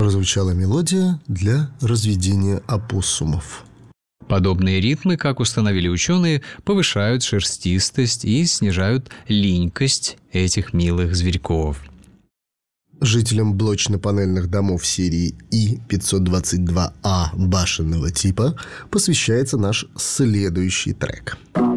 прозвучала мелодия для разведения опоссумов. Подобные ритмы, как установили ученые, повышают шерстистость и снижают линькость этих милых зверьков. Жителям блочно-панельных домов серии И-522А башенного типа посвящается наш следующий трек.